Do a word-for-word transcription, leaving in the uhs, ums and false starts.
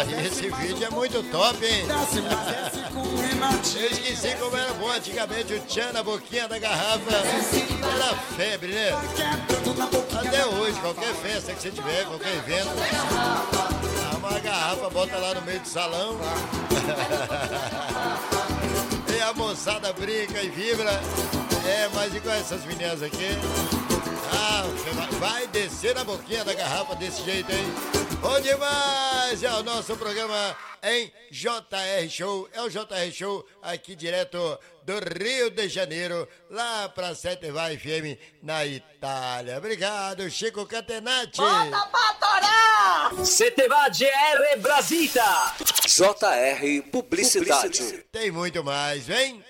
Ah, esse vídeo é muito top, hein? Eu esqueci como era bom antigamente o tchan na boquinha da garrafa. Era febre, né? Até hoje, qualquer festa que você tiver, qualquer evento, dá uma garrafa, bota lá no meio do salão. E a moçada brinca e vibra. É, mas igual essas meninas aqui. Ah, vai descer na boquinha da garrafa desse jeito, hein? Bom demais! É o nosso programa em J R Show. É o J R Show aqui direto do Rio de Janeiro, lá pra sete Vai F M na Itália. Obrigado, Chico Catenacci. Bota pra torar! sete Vai G R Brasília. J R Publicidade. Tem muito mais, vem!